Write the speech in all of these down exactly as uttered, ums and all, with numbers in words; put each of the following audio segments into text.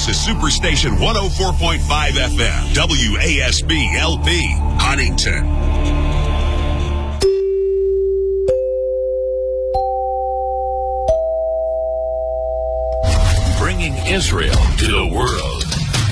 This is Superstation one oh four point five F M, W A S B L P, Huntington. Bringing Israel to the world.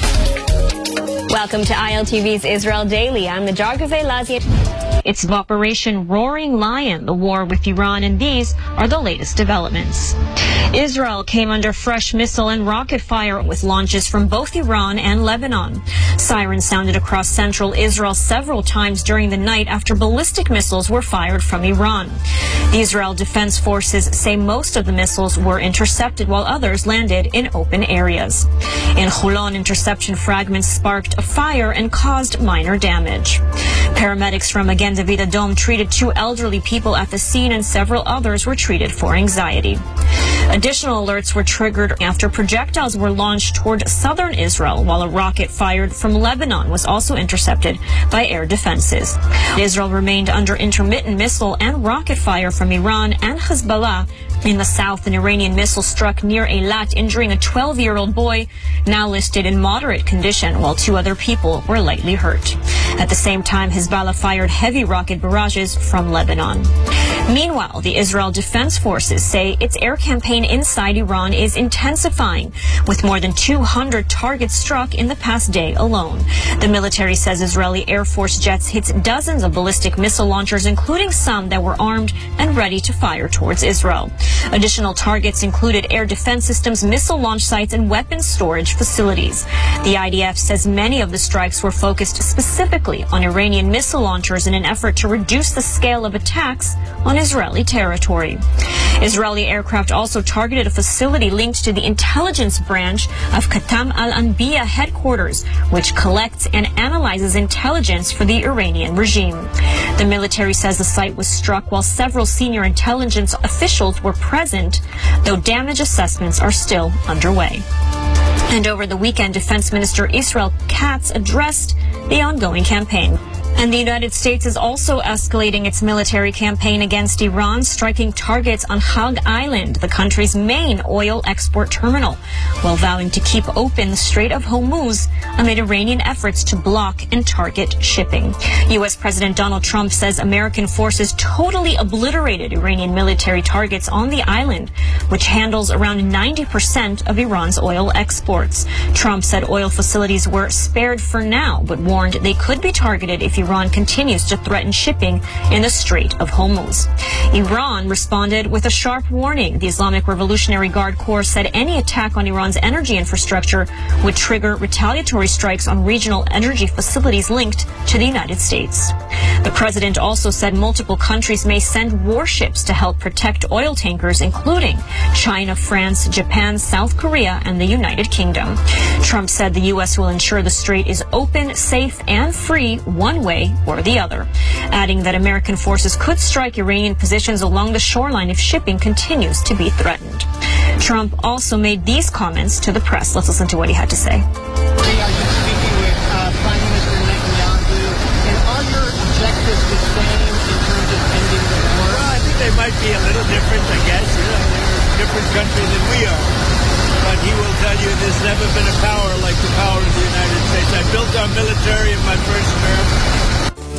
Welcome to I L T V's Israel Daily. I'm the Dargaveh Lazi. It's Operation Roaring Lion, the war with Iran, and these are the latest developments. Israel came under fresh missile and rocket fire with launches from both Iran and Lebanon. Sirens sounded across central Israel several times during the night after ballistic missiles were fired from Iran. The Israel Defense Forces say most of the missiles were intercepted while others landed in open areas. In Holon, interception fragments sparked a fire and caused minor damage. Paramedics from Magen David Adom treated two elderly people at the scene, and several others were treated for anxiety. Additional alerts were triggered after projectiles were launched toward southern Israel, while a rocket fired from Lebanon was also intercepted by air defenses. Israel remained under intermittent missile and rocket fire from Iran and Hezbollah. In the south, an Iranian missile struck near Eilat, injuring a twelve-year-old boy, now listed in moderate condition, while two other people were lightly hurt. At the same time, Hezbollah fired heavy rocket barrages from Lebanon. Meanwhile, the Israel Defense Forces say its air campaign inside Iran is intensifying, with more than two hundred targets struck in the past day alone. The military says Israeli Air Force jets hit dozens of ballistic missile launchers, including some that were armed and ready to fire towards Israel. Additional targets included air defense systems, missile launch sites, and weapons storage facilities. The I D F says many of the strikes were focused specifically on Iranian missile launchers in an effort to reduce the scale of attacks on Israeli territory. Israeli aircraft also targeted a facility linked to the intelligence branch of Khatam al-Anbiya headquarters, which collects and analyzes intelligence for the Iranian regime. The military says the site was struck while several senior intelligence officials were present, though damage assessments are still underway. And over the weekend, Defense Minister Israel Katz addressed the ongoing campaign. And the United States is also escalating its military campaign against Iran, striking targets on Hag Island, the country's main oil export terminal, while vowing to keep open the Strait of Hormuz amid Iranian efforts to block and target shipping. U S President Donald Trump says American forces totally obliterated Iranian military targets on the island, which handles around ninety percent of Iran's oil exports. Trump said oil facilities were spared for now, but warned they could be targeted if Iran continues to threaten shipping in the Strait of Hormuz. Iran responded with a sharp warning. The Islamic Revolutionary Guard Corps said any attack on Iran's energy infrastructure would trigger retaliatory strikes on regional energy facilities linked to the United States. The president also said multiple countries may send warships to help protect oil tankers, including China, France, Japan, South Korea, and the United Kingdom. Trump said the U S will ensure the strait is open, safe, and free one way or the other, adding that American forces could strike Iranian positions along the shoreline if shipping continues to be threatened. Trump also made these comments to the press. Let's listen to what he had to say. Today are you speaking with uh, Prime Minister Netanyahu, and are your objectives the same in terms of ending the war? Well, I think they might be a little different, I guess. You know, they're a different country than we are. But he will tell you there's never been a power like the power of the United States. I built our military in my first term.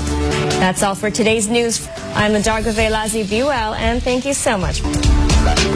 That's all for today's news. I'm the Dargaveh Lazi. Be well, and thank you so much.